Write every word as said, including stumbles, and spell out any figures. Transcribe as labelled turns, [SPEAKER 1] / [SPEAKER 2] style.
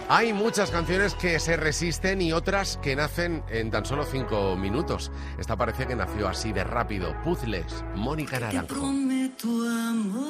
[SPEAKER 1] Hay muchas canciones que se resisten y otras que nacen en tan solo cinco minutos. Esta parece que nació así de rápido. Puzzles, Mónica Naranjo.
[SPEAKER 2] Te prometo amor.